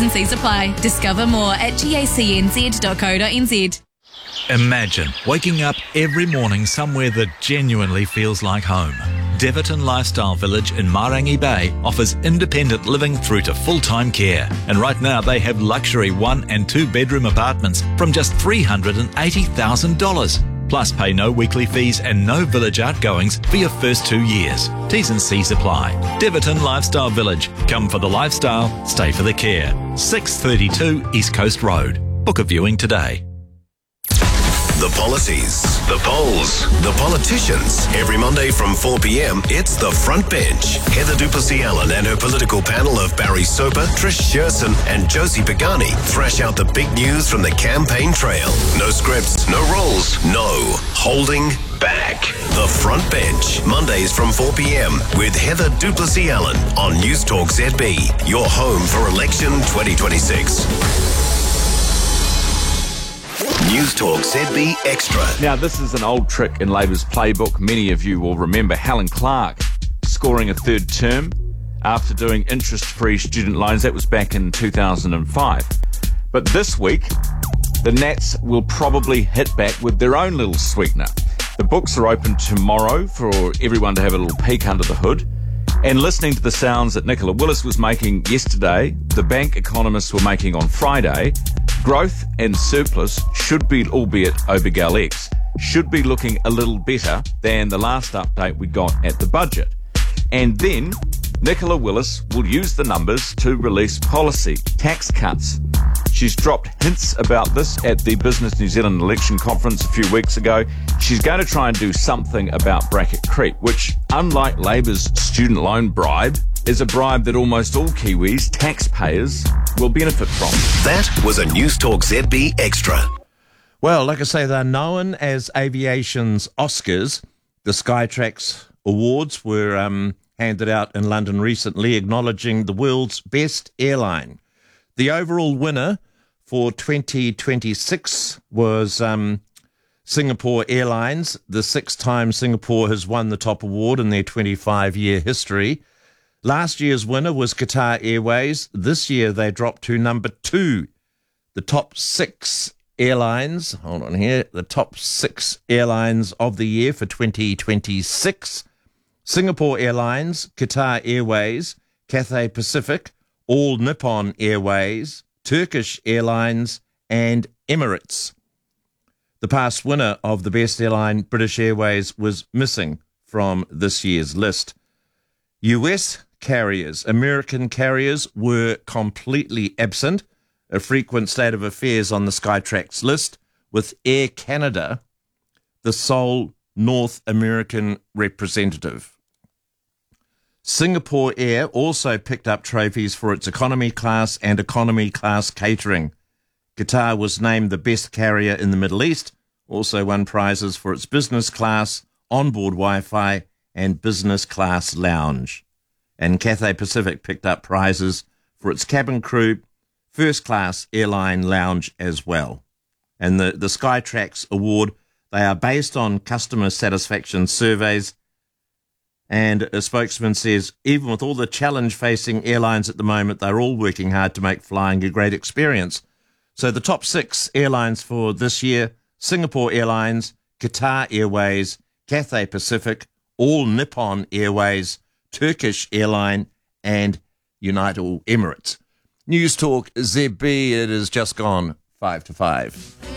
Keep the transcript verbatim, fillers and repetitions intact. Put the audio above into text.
and C's apply. Discover more at g a c n z dot co dot n z. Imagine waking up every morning somewhere that genuinely feels like home. Deverton Lifestyle Village in Marangi Bay offers independent living through to full-time care. And right now they have luxury one and two bedroom apartments from just three hundred eighty thousand dollars. Plus pay no weekly fees and no village outgoings for your first two years. T's and C's apply. Deverton Lifestyle Village. Come for the lifestyle, stay for the care. six thirty-two East Coast Road. Book a viewing today. The policies, the polls, the politicians. Every Monday from four p.m, it's The Front Bench. Heather Duplessis-Allen and her political panel of Barry Soper, Trish Sherson and Josie Pagani thrash out the big news from the campaign trail. No scripts, no rules, no holding back. The Front Bench, Mondays from four p.m. with Heather Duplessis-Allen on News Talk Z B, your home for election twenty twenty-six. News Talk Z B Extra. Now, this is an old trick in Labor's playbook. Many of you will remember Helen Clark scoring a third term after doing interest-free student loans. That was back in two thousand five. But this week, the Nats will probably hit back with their own little sweetener. The books are open tomorrow for everyone to have a little peek under the hood. And listening to the sounds that Nicola Willis was making yesterday, the bank economists were making on Friday, growth and surplus should be, albeit Obergal X, should be looking a little better than the last update we got at the budget. And then Nicola Willis will use the numbers to release policy, tax cuts. She's dropped hints about this at the Business New Zealand election conference a few weeks ago. She's going to try and do something about bracket creep, which, unlike Labor's student loan bribe, is a bribe that almost all Kiwis, taxpayers, will benefit from. That was a News Talk Z B Extra. Well, like I say, they're known as aviation's Oscars. The Skytrax Awards were um, handed out in London recently, acknowledging the world's best airline. The overall winner for twenty twenty-six was um, Singapore Airlines. The sixth time Singapore has won the top award in their twenty-five-year history. Last year's winner was Qatar Airways. This year they dropped to number two. The top six airlines, hold on here, the top six airlines of the year for twenty twenty-six. Singapore Airlines, Qatar Airways, Cathay Pacific, All Nippon Airways, Turkish Airlines, and Emirates. The past winner of the best airline, British Airways, was missing from this year's list. U S carriers, American carriers, were completely absent, a frequent state of affairs on the Skytrax list, with Air Canada the sole North American representative. Singapore Air also picked up trophies for its economy class and economy class catering. Qatar was named the best carrier in the Middle East, also won prizes for its business class, onboard Wi-Fi, and business class lounge. And Cathay Pacific picked up prizes for its cabin crew, first class airline lounge as well. And the, the Skytrax Award, they are based on customer satisfaction surveys. And a spokesman says, even with all the challenge facing airlines at the moment, they're all working hard to make flying a great experience. So the top six airlines for this year: Singapore Airlines, Qatar Airways, Cathay Pacific, All Nippon Airways, Turkish Airline, and United Emirates. News Talk Z B, it is just gone five to five.